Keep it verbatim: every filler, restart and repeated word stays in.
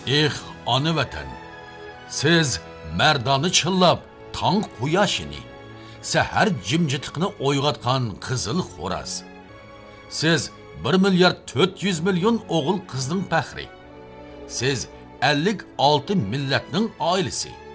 Eh, ana vatan, siz merdani chillab, tong quyoshini, sahar jimjitliqni o'yg'otgan qizil xo'raz. Siz bir milyard to'rt yuz million o'g'il qizning faxri. Siz ellik olti millatning oilasi.